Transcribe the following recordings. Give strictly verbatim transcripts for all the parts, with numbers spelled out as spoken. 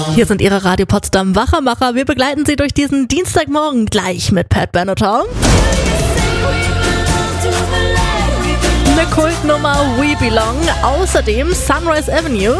Hier sind Ihre Radio Potsdam Wachermacher. Wir begleiten Sie durch diesen Dienstagmorgen gleich mit Pat Benatar. Eine Kultnummer We Belong. Außerdem Sunrise Avenue.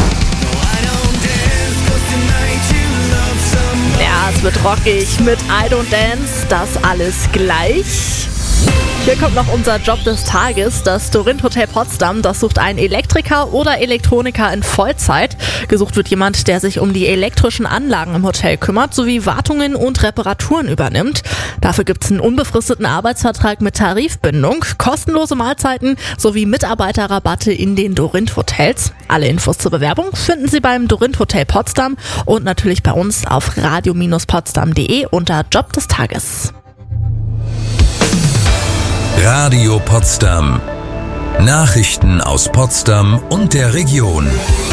Ja, es wird rockig mit I Don't Dance. Das alles gleich. Hier kommt noch unser Job des Tages. Das Dorint Hotel Potsdam, das sucht einen Elektriker oder Elektroniker in Vollzeit. Gesucht wird jemand, der sich um die elektrischen Anlagen im Hotel kümmert, sowie Wartungen und Reparaturen übernimmt. Dafür gibt es einen unbefristeten Arbeitsvertrag mit Tarifbindung, kostenlose Mahlzeiten sowie Mitarbeiterrabatte in den Dorint Hotels. Alle Infos zur Bewerbung finden Sie beim Dorint Hotel Potsdam und natürlich bei uns auf radio potsdam punkt de unter Job des Tages. Radio Potsdam. Nachrichten aus Potsdam und der Region.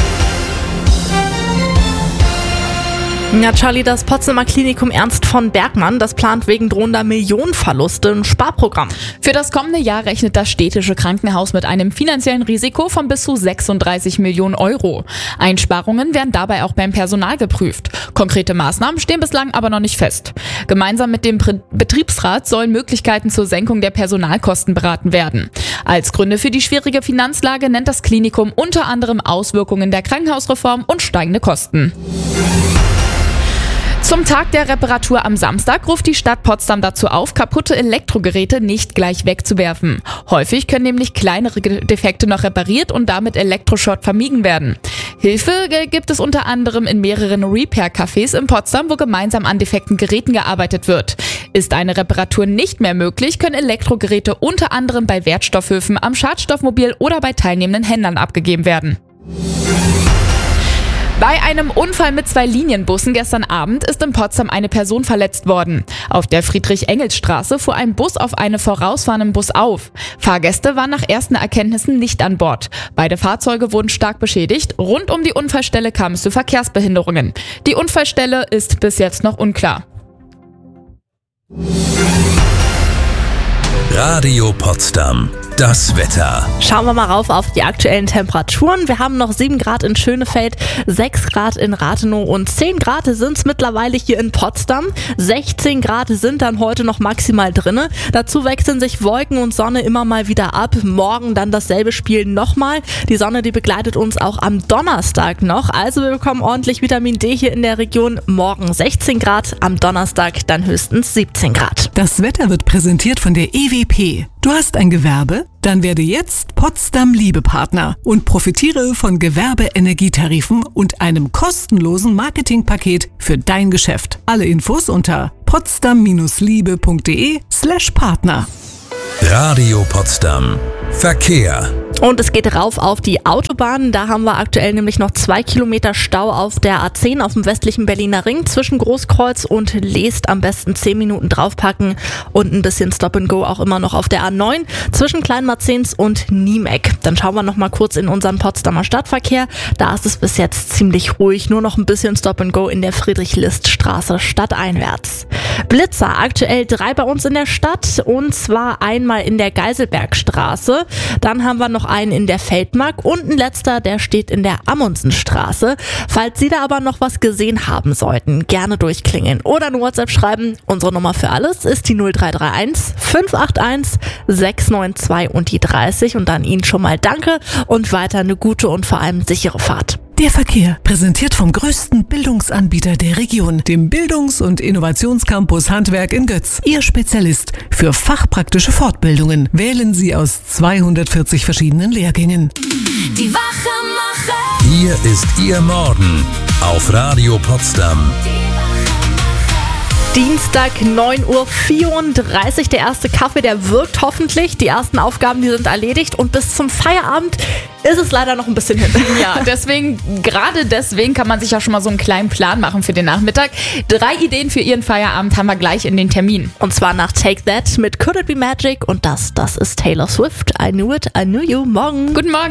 Ja, Charlie, das Potsdamer Klinikum Ernst von Bergmann, das plant wegen drohender Millionenverluste ein Sparprogramm. Für das kommende Jahr rechnet das städtische Krankenhaus mit einem finanziellen Risiko von bis zu sechsunddreißig Millionen Euro. Einsparungen werden dabei auch beim Personal geprüft. Konkrete Maßnahmen stehen bislang aber noch nicht fest. Gemeinsam mit dem Betriebsrat sollen Möglichkeiten zur Senkung der Personalkosten beraten werden. Als Gründe für die schwierige Finanzlage nennt das Klinikum unter anderem Auswirkungen der Krankenhausreform und steigende Kosten. Zum Tag der Reparatur am Samstag ruft die Stadt Potsdam dazu auf, kaputte Elektrogeräte nicht gleich wegzuwerfen. Häufig können nämlich kleinere Defekte noch repariert und damit Elektroschrott vermieden werden. Hilfe gibt es unter anderem in mehreren Repair-Cafés in Potsdam, wo gemeinsam an defekten Geräten gearbeitet wird. Ist eine Reparatur nicht mehr möglich, können Elektrogeräte unter anderem bei Wertstoffhöfen, am Schadstoffmobil oder bei teilnehmenden Händlern abgegeben werden. Bei einem Unfall mit zwei Linienbussen gestern Abend ist in Potsdam eine Person verletzt worden. Auf der Friedrich-Engels-Straße fuhr ein Bus auf einen vorausfahrenden Bus auf. Fahrgäste waren nach ersten Erkenntnissen nicht an Bord. Beide Fahrzeuge wurden stark beschädigt. Rund um die Unfallstelle kam es zu Verkehrsbehinderungen. Die Unfallstelle ist bis jetzt noch unklar. Radio Potsdam. Das Wetter. Schauen wir mal rauf auf die aktuellen Temperaturen. Wir haben noch sieben Grad in Schönefeld, sechs Grad in Rathenow und zehn Grad sind es mittlerweile hier in Potsdam. sechzehn Grad sind dann heute noch maximal drinne. Dazu wechseln sich Wolken und Sonne immer mal wieder ab. Morgen dann dasselbe Spiel nochmal. Die Sonne, die begleitet uns auch am Donnerstag noch. Also wir bekommen ordentlich Vitamin D hier in der Region. Morgen sechzehn Grad, am Donnerstag dann höchstens siebzehn Grad. Das Wetter wird präsentiert von der E W P. Du hast ein Gewerbe? Dann werde jetzt Potsdam Liebepartner und profitiere von Gewerbeenergietarifen und einem kostenlosen Marketingpaket für dein Geschäft. Alle Infos unter potsdam liebe punkt de slash Partner. Radio Potsdam. Verkehr. Und es geht rauf auf die Autobahn. Da haben wir aktuell nämlich noch zwei Kilometer Stau auf der A zehn auf dem westlichen Berliner Ring zwischen Großkreuz und Leest. Am besten zehn Minuten draufpacken und ein bisschen Stop and Go auch immer noch auf der A neun zwischen Kleinmarzens und Niemeck. Dann schauen wir noch mal kurz in unseren Potsdamer Stadtverkehr. Da ist es bis jetzt ziemlich ruhig. Nur noch ein bisschen Stop and Go in der Friedrich-List-Straße stadteinwärts. Blitzer, aktuell drei bei uns in der Stadt und zwar einmal in der Geiselbergstraße. Dann haben wir noch einen in der Feldmark und ein letzter, der steht in der Amundsenstraße. Falls Sie da aber noch was gesehen haben sollten, gerne durchklingeln oder eine WhatsApp schreiben. Unsere Nummer für alles ist die null drei drei eins fünf acht eins sechs neun zwei und die dreißig und dann Ihnen schon mal danke und weiter eine gute und vor allem sichere Fahrt. Der Verkehr, präsentiert vom größten Bildungsanbieter der Region, dem Bildungs- und Innovationscampus Handwerk in Götz. Ihr Spezialist für fachpraktische Fortbildungen. Wählen Sie aus zweihundertvierzig verschiedenen Lehrgängen. Die Wachermacher. Hier ist Ihr Morgen auf Radio Potsdam. Dienstag neun Uhr vierunddreißig, der erste Kaffee, der wirkt hoffentlich. Die ersten Aufgaben, die sind erledigt und bis zum Feierabend ist es leider noch ein bisschen hin. Ja, deswegen, gerade deswegen kann man sich ja schon mal so einen kleinen Plan machen für den Nachmittag. Drei Ideen für Ihren Feierabend haben wir gleich in den Termin. Und zwar nach Take That mit Could It Be Magic und das, das ist Taylor Swift. I Knew It, I Knew You. Morgen. Guten Morgen.